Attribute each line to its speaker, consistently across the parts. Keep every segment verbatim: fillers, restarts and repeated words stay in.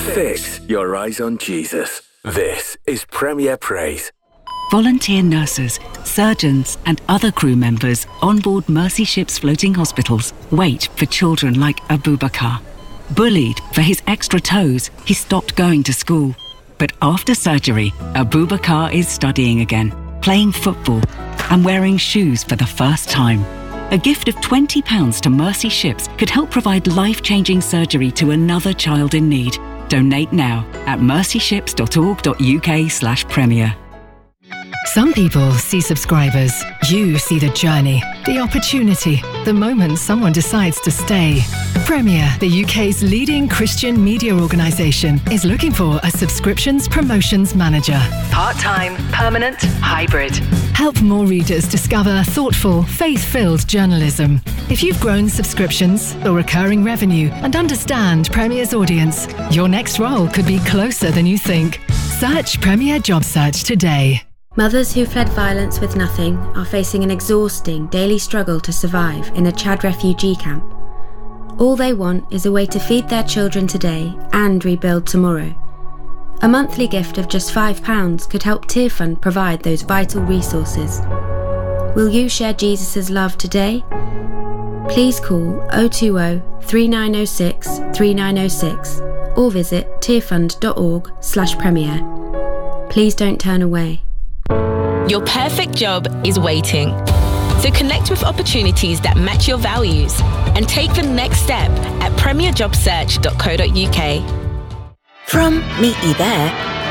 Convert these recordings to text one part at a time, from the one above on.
Speaker 1: Fix your eyes on Jesus. This is Premier Praise.
Speaker 2: Volunteer nurses, surgeons and other crew members on board Mercy Ships floating hospitals wait for children like Abubakar. Bullied for his extra toes, he stopped going to school. But after surgery, Abubakar is studying again, playing football and wearing shoes for the first time. A gift of twenty pounds to Mercy Ships could help provide life-changing surgery to another child in need. Donate now at mercyships.org.uk slash premier.
Speaker 3: Some people see subscribers. You see the journey, the opportunity, the moment someone decides to stay. Premier, the U K's leading Christian media organisation, is looking for a subscriptions promotions manager.
Speaker 4: Part-time, permanent, hybrid.
Speaker 3: Help more readers discover thoughtful, faith-filled journalism. If you've grown subscriptions or recurring revenue and understand Premier's audience, your next role could be closer than you think. Search Premier Job Search today.
Speaker 5: Mothers who fled violence with nothing are facing an exhausting daily struggle to survive in a Chad refugee camp. All they want is a way to feed their children today and rebuild tomorrow. A monthly gift of just five pounds could help Tearfund provide those vital resources. Will you share Jesus' love today? Please call oh two oh, three nine oh six, three nine oh six or visit tearfund.org slash premier. Please don't turn away.
Speaker 6: Your perfect job is waiting. So connect with opportunities that match your values and take the next step at premier job search dot co dot uk.
Speaker 7: From meaty there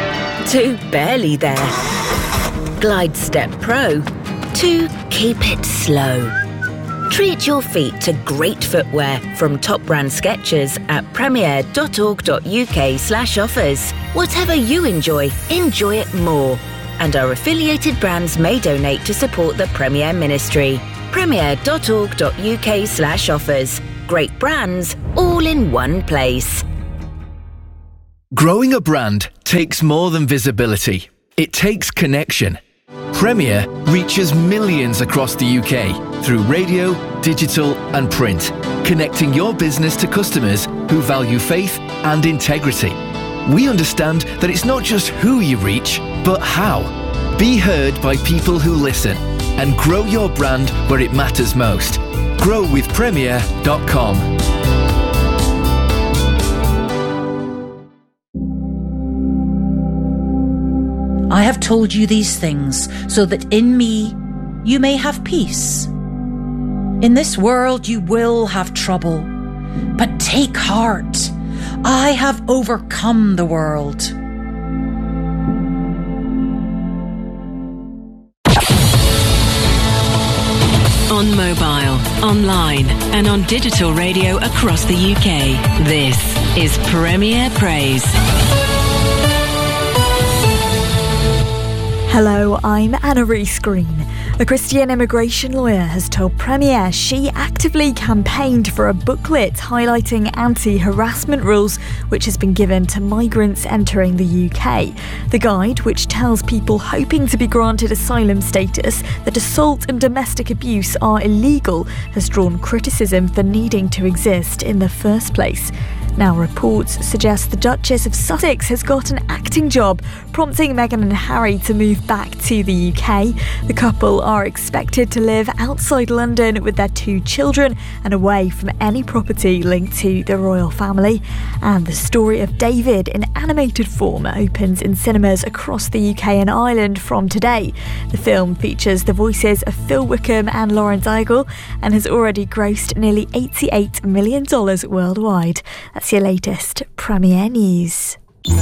Speaker 7: to barely there. Glide Step Pro to keep it slow. Treat your feet to great footwear from top brand Skechers at premier.org.uk slash offers. Whatever you enjoy, enjoy it more. And our affiliated brands may donate to support the Premier Ministry. premier.org.uk slash offers. Great brands, all in one place.
Speaker 8: Growing a brand takes more than visibility. It takes connection. Premier reaches millions across the U K through radio, digital and print, connecting your business to customers who value faith and integrity. We understand that it's not just who you reach, but how. Be heard by people who listen and grow your brand where it matters most. grow with premier dot com.
Speaker 9: I have told you these things so that in me you may have peace. In this world you will have trouble, but take heart. I have overcome the world.
Speaker 2: On mobile, online and on digital radio across the U K, this is Premier Praise.
Speaker 10: Hello, I'm Anna Rees Green. A Christian immigration lawyer has told Premier she actively campaigned for a booklet highlighting anti-harassment rules which has been given to migrants entering the U K. The guide, which tells people hoping to be granted asylum status that assault and domestic abuse are illegal, has drawn criticism for needing to exist in the first place. Now, reports suggest the Duchess of Sussex has got an acting job, prompting Meghan and Harry to move back to the U K. The couple are expected to live outside London with their two children and away from any property linked to the royal family. And the story of David in animated form opens in cinemas across the U K and Ireland from today. The film features the voices of Phil Wickham and Lauren Daigle and has already grossed nearly eighty-eight million dollars worldwide. That's your latest Premier News.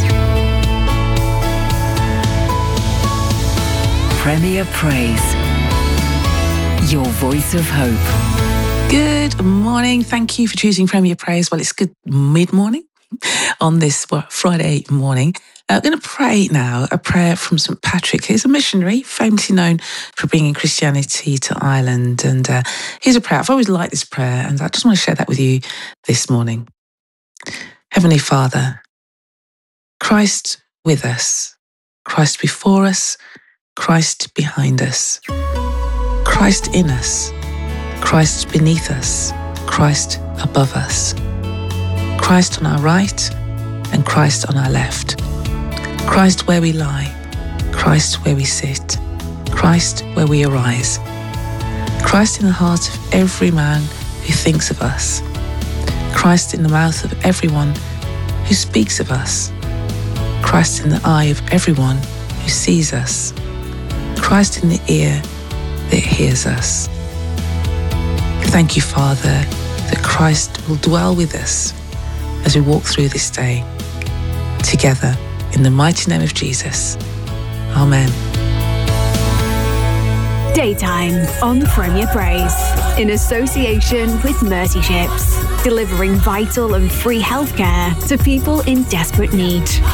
Speaker 2: Premier Praise. Your voice of hope.
Speaker 11: Good morning. Thank you for choosing Premier Praise. Well, it's good mid-morning on this Friday morning. Uh, I'm going to pray now a prayer from Saint Patrick. He's a missionary, famously known for bringing Christianity to Ireland. And uh, here's a prayer. I've always liked this prayer, and I just want to share that with you this morning. Heavenly Father, Christ with us, Christ before us, Christ behind us, Christ in us, Christ beneath us, Christ above us, Christ on our right, and Christ on our left. Christ where we lie, Christ where we sit, Christ where we arise. Christ in the heart of every man who thinks of us. Christ in the mouth of everyone who speaks of us. Christ in the eye of everyone who sees us. Christ in the ear that hears us. Thank you, Father, that Christ will dwell with us as we walk through this day together in the mighty name of Jesus. Amen.
Speaker 12: Daytime on Premier Praise, in association with Mercy Ships, delivering vital and free healthcare to people in desperate need.